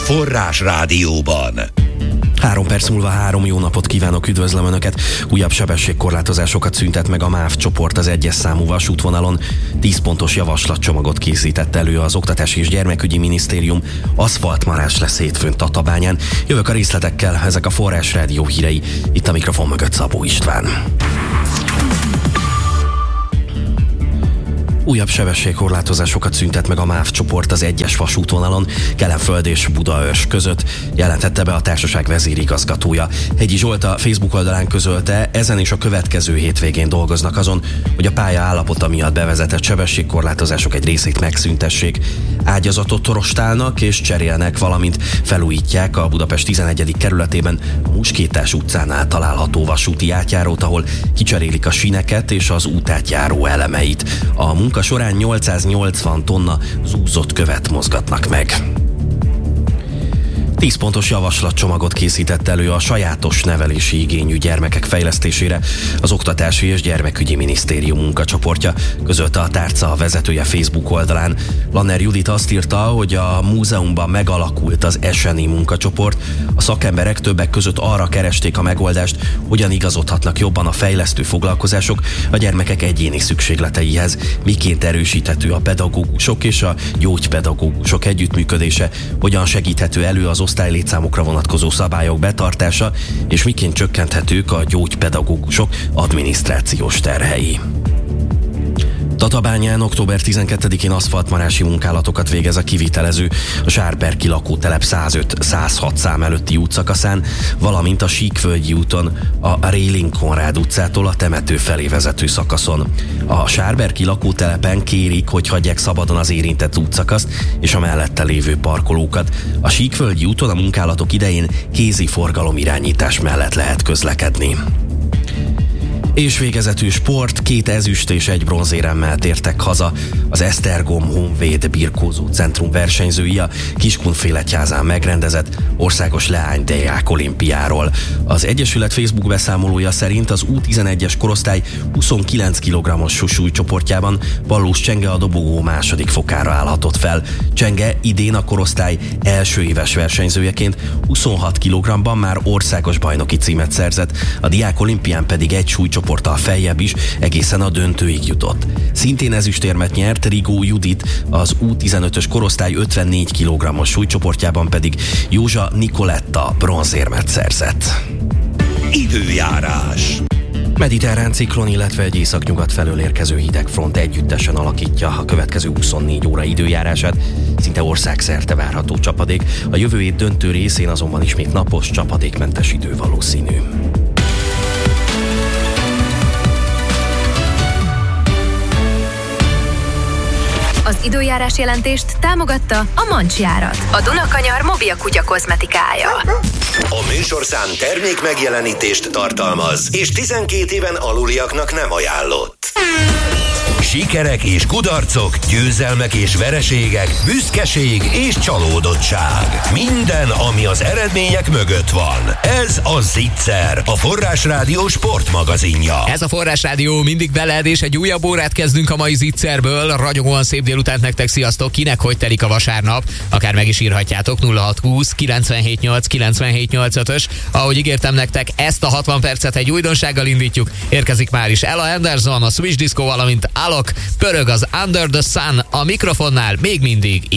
Forrás Rádióban. 3 perc múlva 3, jó napot kívánok, üdvözlöm Önöket! Újabb sebességkorlátozásokat szüntet meg a MÁV csoport az 1-es számú vasútvonalon. 10 pontos javaslatcsomagot készített elő az Oktatási és Gyermekügyi Minisztérium. Aszfaltmarás lesz hétfőn Tatabányán. Jövök a részletekkel, ezek a Forrás Rádió hírei. Itt a mikrofon mögött Szabó István. Újabb sebességkorlátozásokat szüntet meg a MÁV csoport az 1-es vasútvonalon Kelenföld és Budaörs között, jelentette be a társaság vezérigazgatója. Hegyi Zsolt a Facebook oldalán közölte, ezen és a következő hétvégén dolgoznak azon, hogy a pálya állapota miatt bevezetett sebességkorlátozások egy részét megszüntessék. Ágyazatot rostálnak és cserélnek, valamint felújítják a Budapest 11. kerületében a Muskétás utcánál található vasúti átjárót, ahol kicserélik a síneket és az útátjáró elemeit. A munka során 880 tonna zúzott követ mozgatnak meg. 10 pontos javaslatcsomagot készített elő a sajátos nevelési igényű gyermekek fejlesztésére az Oktatási és Gyermekügyi Minisztérium munkacsoportja, közölte a tárca vezetője Facebook oldalán. Lanner Judit azt írta, hogy a múzeumban megalakult az SNI munkacsoport. A szakemberek többek között arra keresték a megoldást, hogyan igazodhatnak jobban a fejlesztő foglalkozások a gyermekek egyéni szükségleteihez, miként erősíthető a pedagógusok és a gyógypedagógusok együttműködése, hogyan segíthető elő az osztálylétszámokra vonatkozó szabályok betartása, és miként csökkenthetők a gyógypedagógusok adminisztrációs terhei. Tatabányán október 12-én aszfaltmarási munkálatokat végez a kivitelező a Sárberki lakótelep 105-106 szám előtti útszakaszán, valamint a Síkvölgyi úton a Réling Konrád utcától a temető felé vezető szakaszon. A Sárberki lakótelepen kérik, hogy hagyják szabadon az érintett útszakaszt és a mellette lévő parkolókat. A Síkvölgyi úton a munkálatok idején kézi forgalomirányítás mellett lehet közlekedni. És végezetű sport, 2 ezüst és 1 bronzéremmel tértek haza az Esztergom Honvéd Birkózó Centrum versenyzői a Kiskunfélegyházán megrendezett országos leánydiák olimpiáról. Az Egyesület Facebook beszámolója szerint az U11-es korosztály 29 kg-os súlycsoportjában Ballós Csenge a dobogó második fokára állhatott fel. Csenge idén a korosztály első éves versenyzőjeként 26 kg-ban már országos bajnoki címet szerzett, a diák olimpián pedig egy súlycsoporttal feljebb is egészen a döntőig jutott. Szintén ezüstérmet nyert Rigó Judit, az U15-ös korosztály 54 kg-os súlycsoportjában pedig Józsa Nikoletta bronzérmet szerzett. Időjárás. Mediterrán ciklon, illetve egy északnyugat felől érkező hidegfront együttesen alakítja a következő 24 óra időjárását. Szinte országszerte várható csapadék, a jövő hét döntő részén azonban ismét napos, csapadékmentes idő valószínű. Az időjárás jelentést támogatta a Mancsjárat, a Dunakanyar mobil kutya kozmetikája. A műsorszám termék megjelenítést tartalmaz, és 12 éven aluliaknak nem ajánlott. Sikerek és kudarcok, győzelmek és vereségek, büszkeség és csalódottság. Minden, ami az eredmények mögött van. Ez a Zicser, a Forrás Rádió sportmagazinja. Ez a Forrás Rádió mindig veled, és egy újabb órát kezdünk a mai Zicserből. Ragyogóan szép délutánt nektek, sziasztok! Kinek hogy telik a vasárnap? Akár meg is írhatjátok 0620 978 978-ös. Ahogy ígértem nektek, ezt a 60 percet egy újdonsággal indítjuk. Érkezik már is Ella Anderson, a Swiss Disco, valamint Alok, pörög az Under the Sun, a mikrofonnál még mindig